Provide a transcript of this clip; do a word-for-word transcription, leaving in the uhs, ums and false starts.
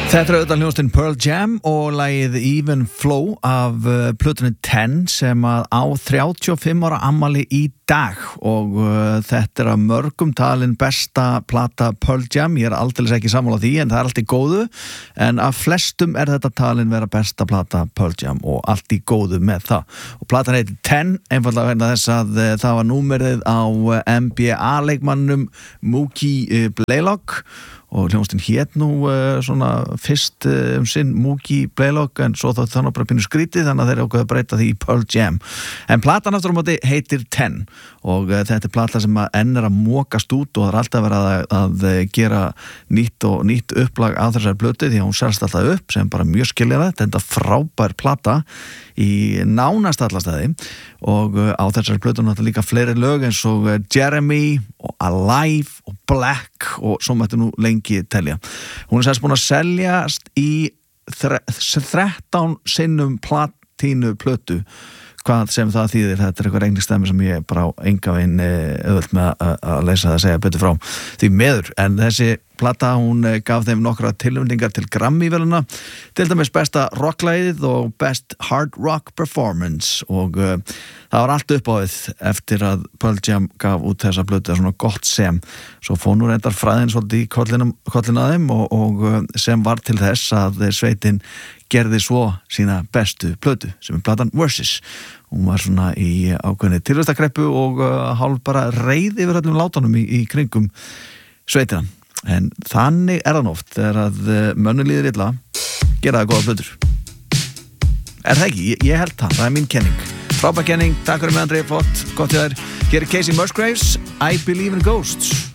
Þetta er auðvitað hljómsveitin Pearl Jam og lagið Even Flow af uh, plötunni ten sem að á þrjátíu og fimm ára afmæli í dag og uh, þetta er að mörgum talin besta plata Pearl Jam. Ég er aldeilis ekki sammála því en það er allt í góðu, en af flestum er þetta talin vera besta plata Pearl Jam og allt í góðu með það. Og platan heitir ten, einfallega vegna þess að uh, það var númerið á uh, N B A-leikmannum Mookie uh, Blaylock og hljómsveitin hét nú uh, svona fyrst uh, um sinn Mookie Blaylock, en svo þátt þannig bara pínu skrítið, þannig að þeir ákveða að breyta því í Pearl Jam. En platan aftur á móti heitir ten og uh, þetta er plata sem að enn er að mókast út og það er alltaf verið að, að, að gera nýtt og nýtt upplag á þessari plötu því að hún selst alltaf upp sem bara mjög skiljaða. Þetta er frábær plata í nánast alla staði og uh, á þessari plötu náttúrulega líka fleiri lög eins og uh, Jeremy og Alive og Black og svo mætti nú lengi telja. Hún er sérst búin að seljast í þrettán sinnum platínu plötu, hvað sem það þýðir. Þetta er eitthvað reynglistæmi sem ég bara á enga veginn auðvelt með að, að leysa það að segja betur frá því meður, en þessi plata hún gaf þeim nokkra tilnefningar til Grammy-verðlauna, til dæmis besta rocklagið og best hard rock performance og uh, það var allt upp á við eftir að Pearl Jam gaf út þessa plötu, svona gott sem svo fór nú reyndar fræðin svolítið í kollin að þeim og, og sem var til þess að sveitin gerði svo sína bestu plötu sem er platan Versus. Hún var svona í ákveðinni tilvistakreppu og uh, hálf bara reið yfir öllum látunum í, í kringum sveitina. En þannig er það oft þegar að mönnu líður illa gera það góða plötur. Er það ekki? Ég, ég held það, það er mín kenning. Frábær kenning, takk fyrir með Andri, flott, gott hjá þér. Hér er Casey Musgraves, I Believe in Ghosts.